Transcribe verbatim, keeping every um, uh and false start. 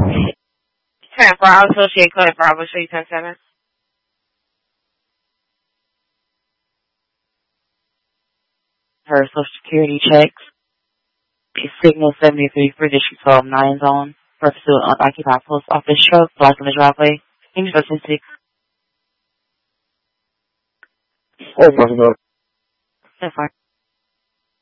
ten for our associate code for Bravo Street ten seven. Her social security checks. Signal seventy-three for District twelve nine zone. Pursuit unoccupied post office truck blocking the driveway. Instruction six. Oh, my God. That's fine.